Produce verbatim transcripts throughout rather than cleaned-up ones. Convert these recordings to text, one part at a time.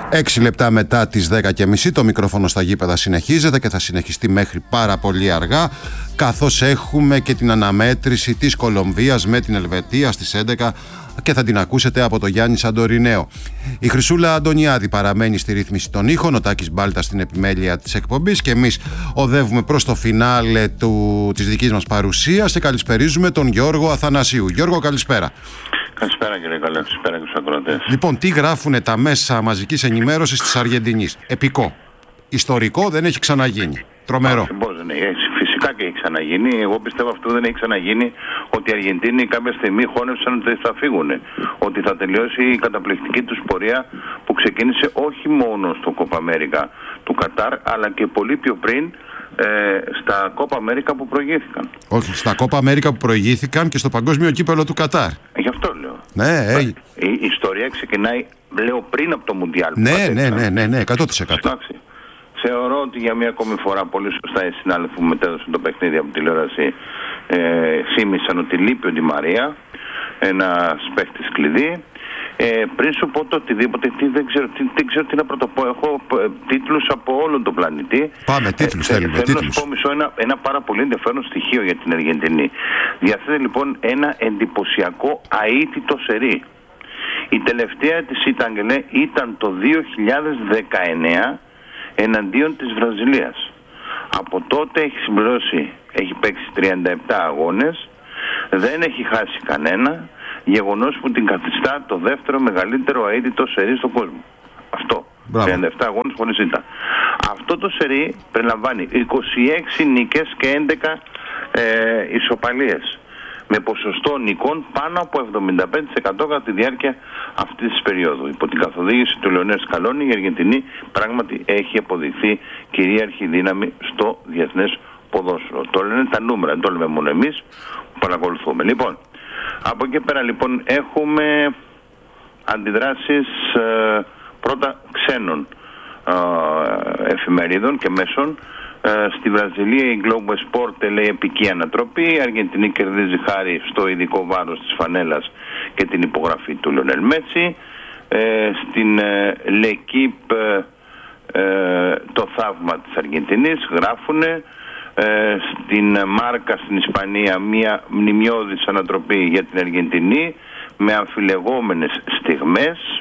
Έξι λεπτά μετά τις δέκα και μισή το μικρόφωνο στα γήπεδα συνεχίζεται και θα συνεχιστεί μέχρι πάρα πολύ αργά, καθώς έχουμε και την αναμέτρηση της Κολομβίας με την Ελβετία στις έντεκα και θα την ακούσετε από το Γιάννη Σαντορινέο. Η Χρυσούλα Αντωνιάδη παραμένει στη ρύθμιση των ήχων, ο Τάκης Μπάλτας στην επιμέλεια της εκπομπής και εμείς οδεύουμε προς το φινάλε του, της δικής μας παρουσίας και καλησπερίζουμε τον Γιώργο Αθανασίου. Γιώργο, καλησπέρα. Καλησπέρα κύριε Καλέ, καλησπέρα και στους ακροατές. Λοιπόν, τι γράφουνε τα μέσα μαζικής ενημέρωσης της Αργεντινής? Επικό. Ιστορικό, δεν έχει ξαναγίνει. Τρομερό. Όχι, πώς δεν έχει. Φυσικά και έχει ξαναγίνει. Εγώ πιστεύω αυτό δεν έχει ξαναγίνει, ότι οι Αργεντίνοι κάποια στιγμή χώνευσαν ότι θα φύγουν. Ότι θα τελειώσει η καταπληκτική τους πορεία που ξεκίνησε όχι μόνο στο Κόπα Αμέρικα του Κατάρ, αλλά και πολύ πιο πριν ε, στα Κόπα Αμέρικα που προηγήθηκαν. Όχι, στα Κόπα Αμέρικα που προηγήθηκαν και στο Παγκόσμιο Κύπελλο του Κατάρ. Γι' αυτό λέω. Ναι, ε, η, η ιστορία ξεκινάει, λέω, πριν από το Μουντιάλ. Ναι, ναι, ναι, ναι, ναι, εκατό τοις εκατό. Εντάξει. Θεωρώ ότι για μία ακόμη φορά πολύ σωστά οι συνάδελφοι που μετέδωσαν το παιχνίδι από τηλεόραση ε, θύμισαν ότι λείπει ο Ντι Μαρία, ένας παίχτης κλειδί. Ε, πριν σου πω το οτιδήποτε, τι, δεν, ξέρω, τι, δεν ξέρω τι να πρωτοπώ. Έχω ε, τίτλους από όλον τον πλανήτη. Πάμε, τίτλους ε, θέλουμε. Θέλω τίτλους. να σου πω μισό ένα, ένα πάρα πολύ ενδιαφέρον στοιχείο για την Αργεντινή. Διαθέτει λοιπόν ένα εντυπωσιακό αίτητο σερί. Η τελευταία της ήταν, ήταν το δύο χιλιάδες δεκαεννέα εναντίον της Βραζιλίας. Από τότε έχει συμπληρώσει, έχει παίξει τριάντα επτά αγώνες, δεν έχει χάσει κανένα, γεγονός που την καθιστά το δεύτερο μεγαλύτερο αίτητο σερί στον κόσμο. Αυτό. Μπράβο. τριάντα επτά αγώνες χωρίς ήττα. Αυτό το σερί περιλαμβάνει είκοσι έξι νίκες και έντεκα ε, ισοπαλίες, με ποσοστό νικών πάνω από εβδομήντα πέντε τοις εκατό κατά τη διάρκεια αυτής της περίοδου. Υπό την καθοδήγηση του Λεωνέλ Σκαλόνι, η Αργεντινή πράγματι έχει αποδειχθεί κυρίαρχη δύναμη στο διεθνές ποδόσφαιρο. Το λένε τα νούμερα, δεν το λέμε μόνο εμείς που παρακολουθούμε. Λοιπόν, από εκεί πέρα λοιπόν έχουμε αντιδράσεις ε, πρώτα ξένων ε, εφημερίδων και μέσων. Στη Βραζιλία η Globo Sport λέει επική ανατροπή, η Αργεντινή κερδίζει χάρη στο ειδικό βάρος της φανέλας και την υπογραφή του Λιονέλ Μέση. Ε, στην ε, L'Equipe ε, το θαύμα της Αργεντινής γράφουνε. Ε, στην Μάρκα στην Ισπανία μια μνημιώδης ανατροπή για την Αργεντινή με αμφιλεγόμενες στιγμές.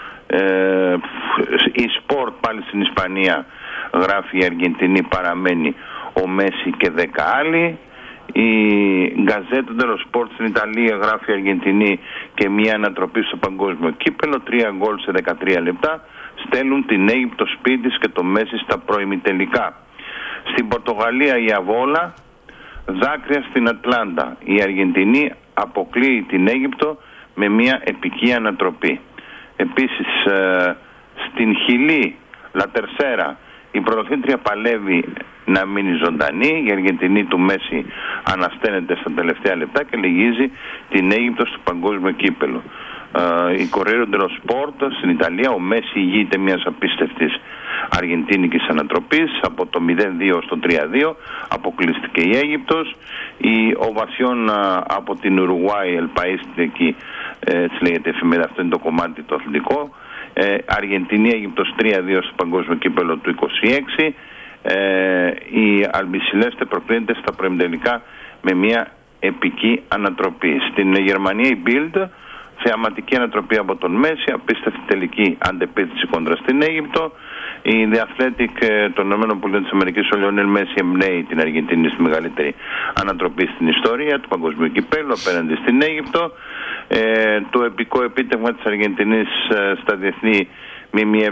Ε, η Sport πάλι στην Ισπανία γράφει η Αργεντινή παραμένει ο Μέση και δέκα άλλοι. Η Γκαζέτα dello Sport στην Ιταλία γράφει η Αργεντινή και μια ανατροπή στο παγκόσμιο κύπελλο, τρία γκολ σε δεκατρία λεπτά, στέλνουν την Αίγυπτο σπίτης και το Μέση στα προημιτελικά. Στην Πορτογαλία η Αβόλα, δάκρυα στην Ατλάντα. Η Αργεντινή αποκλείει την Αίγυπτο με μια επική ανατροπή. Επίσης ε, στην Χιλή, Λα Τερσέρα, η πρωταθλήτρια παλεύει να μείνει ζωντανή. Η Αργεντινή του Μέση ανασταίνεται στα τελευταία λεπτά και λυγίζει την Αίγυπτο στο παγκόσμιο κύπελλο. Uh, η Corriere dello Sport στην Ιταλία, ο Μέση ηγείται μιας απίστευτης αργεντίνικης ανατροπής από το μηδέν δύο στο τρία δύο, αποκλείστηκε η Αίγυπτος. Η Οβασιόν uh, από την Ουρουάη, ελπαΐστε εκεί, έτσι λέγεται εφημερίδα, αυτό είναι το κομμάτι το αθλητικό. Ε, Αργεντινή Αίγυπτος τρία δύο στο παγκόσμιο κύπελλο του είκοσι έξι. Ε, η Αλμπισιλέστε προκρίνεται στα προημιτελικά με μια επική ανατροπή. Στην Γερμανία η Bild, θεαματική ανατροπή από τον Μέση, απίστευτη τελική αντεπίθεση κόντρα στην Αίγυπτο. Η The Athletic των ΗΠΑ, ο Λιονέλ Μέση εμπνέει την Αργεντινή στη μεγαλύτερη ανατροπή στην ιστορία του παγκοσμίου κυπέλλου απέναντι στην Αίγυπτο. Ε, το επικό επίτευγμα της Αργεντινής ε, στα διεθνή ΜΜΕ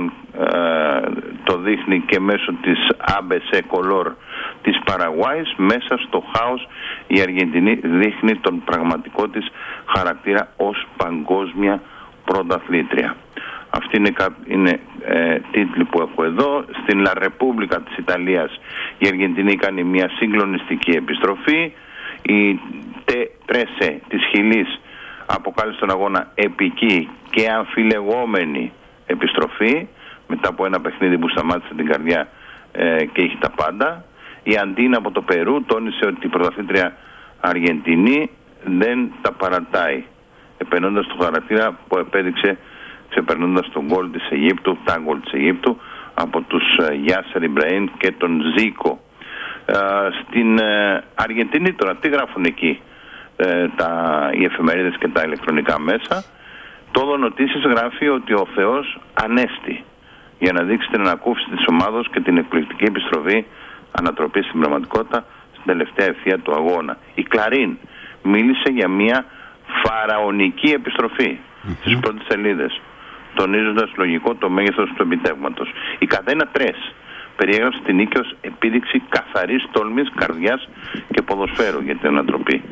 ε, το δείχνει και μέσω της έι μπι σι Color της Παραγουάης. Μέσα στο χάος η Αργεντινή δείχνει τον πραγματικό της χαρακτήρα ως παγκόσμια πρωταθλήτρια. Αυτή είναι, είναι ε, τίτλοι που έχω εδώ. Στην Λα Ρεπούμπλικα της Ιταλίας η Αργεντινή κάνει μια συγκλονιστική επιστροφή. Η Τε Τρέσε της Χιλής αποκάλυψε τον αγώνα επική και αμφιλεγόμενη επιστροφή μετά από ένα παιχνίδι που σταμάτησε την καρδιά ε, και έχει τα πάντα. Η Αντίνα από το Περού τόνισε ότι η πρωταθλήτρια Αργεντινή δεν τα παρατάει, επενώντας το χαρακτήρα που επέδειξε ξεπερνώντας τον γκολ της Αιγύπτου, τα γκολ της Αιγύπτου από τους Γιάσερ Ιμπραήμ και τον Ζίκο. Ε, στην ε, Αργεντινή τώρα τι γράφουν εκεί ε, τα, οι εφημερίδες και τα ηλεκτρονικά μέσα? Το Notices γράφει ότι ο Θεός ανέστη για να δείξει την ανακούφιση της ομάδος και την εκπληκτική επιστροφή ανατροπή στην πραγματικότητα στην τελευταία ευθεία του αγώνα. Η Κλαρίν μίλησε για μια φαραωνική επιστροφή mm-hmm. στις πρώτες σελίδες, τονίζοντας λογικό το μέγεθος του επιτεύγματος. Η Cadena τρία περιέγραψε την νίκη ως επίδειξη καθαρής τόλμης, καρδιάς και ποδοσφαίρου για την ανατροπή.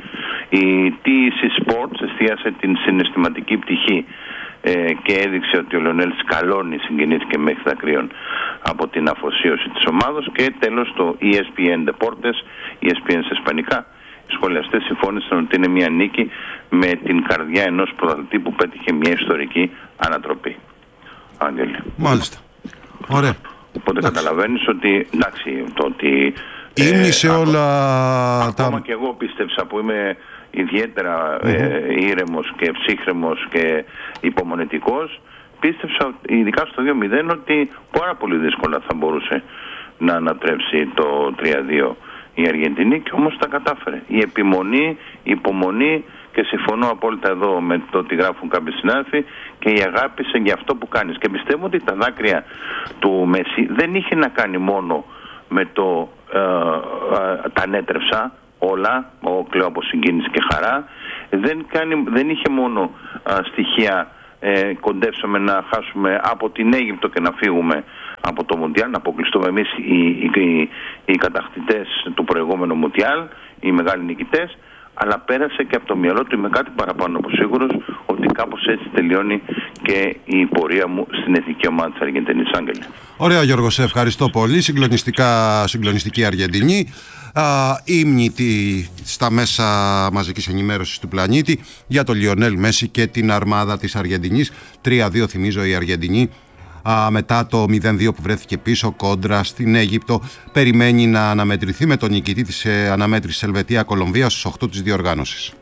Η τι σι Sports εστίασε την συναισθηματική πτυχή ε, και έδειξε ότι ο Λεωνέλ Σκαλόνι συγκινήθηκε μέχρι δακρύων από την αφοσίωση της ομάδος. Και τέλος το ι ες πι εν Deportes, ι ες πι εν σε ισπανικά, οι σχολιαστές συμφώνησαν ότι είναι μια νίκη με την καρδιά ενός πρωταθλητή που πέτυχε μια ιστορική ανατροπή. Άγγελε. Μάλιστα. Ωραία. Οπότε καταλαβαίνεις ότι, εντάξει, το ότι... Ήμνησε ε, όλα ακόμα, τα... Ακόμα και εγώ πίστεψα που είμαι ιδιαίτερα mm-hmm. ε, ήρεμος και ψύχρεμος και υπομονετικός, πίστεψα, ειδικά στο δύο μηδέν, ότι πάρα πολύ δύσκολα θα μπορούσε να ανατρέψει το τρία δύο η Αργεντινή, και όμως τα κατάφερε. Η επιμονή, η υπομονή, και συμφωνώ απόλυτα εδώ με το ότι γράφουν κάποιοι συνάδελφοι, και η αγάπη σε για αυτό που κάνεις. Και πιστεύω ότι τα δάκρυα του Μέση δεν είχε να κάνει μόνο με το ε, ε, τα ανέτρεψα όλα, ο κλαίω από συγκίνηση και χαρά, δεν, κάνει, δεν είχε μόνο ε, στοιχεία ε, κοντεύσαμε να χάσουμε από την Αίγυπτο και να φύγουμε από το Μουντιάλ, να αποκλειστούμε εμείς οι, οι, οι, οι κατακτητές του προηγούμενου Μουντιάλ, οι μεγάλοι νικητές, αλλά πέρασε και από το μυαλό του, είμαι κάτι παραπάνω από σίγουρος, ότι κάπως έτσι τελειώνει και η πορεία μου στην εθνική ομάδα της Αργεντινής. Άγγελε. Ωραία, Γιώργο, σε ευχαριστώ πολύ. Συγκλονιστικά, συγκλονιστική Αργεντινή. Ήμνητη στα μέσα μαζικής ενημέρωσης του πλανήτη για τον Λιονέλ Μέση και την αρμάδα της Αργεντινής. τρία δύο θυμίζω η Αργεντινή, Α, μετά το μηδέν δύο που βρέθηκε πίσω κόντρα στην Αίγυπτο, περιμένει να αναμετρηθεί με τον νικητή της αναμέτρησης Ελβετία-Κολομβία στους οκτώ της διοργάνωσης.